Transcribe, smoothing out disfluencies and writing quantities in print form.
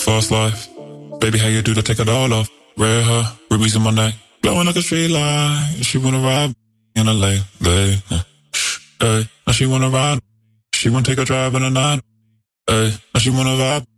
fast life. Baby, how you do that? Take it all off. Red hair, rubies in my neck, glowing like a street light. She wanna ride in a lay. Hey, now she wanna ride. She wanna take a drive in the night. Hey, now she wanna vibe.